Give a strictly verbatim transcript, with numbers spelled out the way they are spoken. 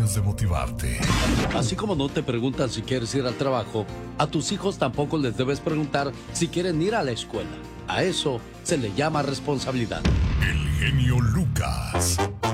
años de motivarte. Así como no te preguntan si quieres ir al trabajo, a tus hijos tampoco les debes preguntar si quieren ir a la escuela. A eso se le llama responsabilidad. El genio Lucas.